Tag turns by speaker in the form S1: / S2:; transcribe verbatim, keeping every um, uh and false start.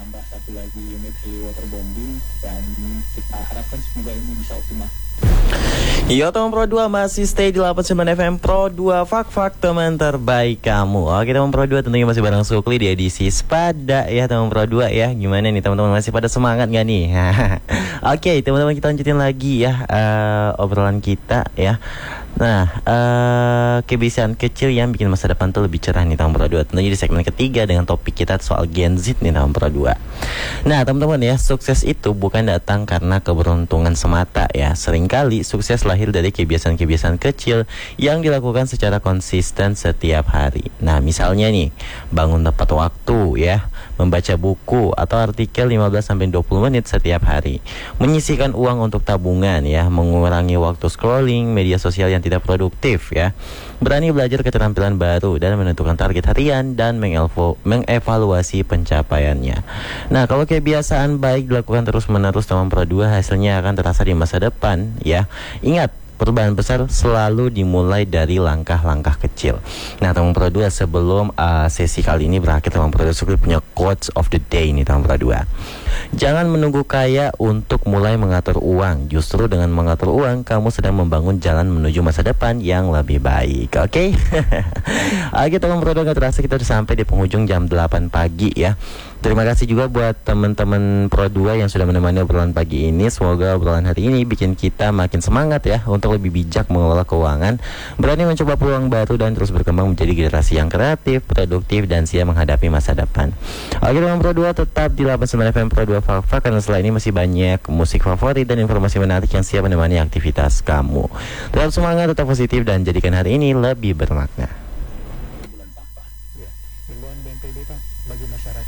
S1: menambah satu lagi unit heli waterbombing dan kita harapkan semoga ini bisa optimal.
S2: Yo teman Pro dua masih stay di delapan puluh sembilan F M Pro dua, fak-fak teman terbaik kamu. Oke teman Pro dua, tentunya masih bareng Sukli di edisi Spada ya teman Pro dua ya. Gimana nih teman-teman, masih pada semangat gak nih? Oke teman-teman, kita lanjutin lagi ya uh, obrolan kita ya. Nah, uh, kebiasaan kecil yang bikin masa depan tuh lebih cerah nih teman Pro dua. Tentunya di segmen ketiga dengan topik kita soal Gen Z nih teman Pro dua. Nah teman-teman ya, sukses itu bukan datang karena keberuntungan semata ya. Seringkali sukses lahir dari kebiasaan-kebiasaan kecil yang dilakukan secara konsisten setiap hari. Nah misalnya nih, bangun tepat waktu ya, membaca buku atau artikel lima belas sampai dua puluh menit setiap hari, menyisihkan uang untuk tabungan ya, mengurangi waktu scrolling media sosial yang tidak produktif ya, berani belajar keterampilan baru dan menentukan target harian dan mengevo- mengevaluasi pencapaiannya. Nah kalau kebiasaan baik dilakukan terus-menerus teman Pro dua, hasilnya akan terasa di masa depan ya. Ingat, perubahan besar selalu dimulai dari langkah-langkah kecil. Nah teman Pro dua, sebelum uh, sesi kali ini berakhir, teman Pro dua Sukli punya quotes of the day nih teman Pro dua. Jangan menunggu kaya untuk mulai mengatur uang. Justru dengan mengatur uang, kamu sedang membangun jalan menuju masa depan yang lebih baik. Oke? Okay? Oke teman Pro dua, gak terasa kita udah sampai di penghujung jam delapan pagi ya. Terima kasih juga buat teman-teman Pro dua yang sudah menemani obrolan pagi ini. Semoga obrolan hari ini bikin kita makin semangat ya untuk lebih bijak mengelola keuangan, berani mencoba peluang baru dan terus berkembang menjadi generasi yang kreatif, produktif dan siap menghadapi masa depan. Oke teman Pro dua, tetap di delapan puluh sembilan F M Pro dua Fak-Fak, karena setelah ini masih banyak musik favorit dan informasi menarik yang siap menemani aktivitas kamu. Tetap semangat, tetap positif dan jadikan hari ini lebih bermakna.
S3: Himbauan B N P B Pak bagi masyarakat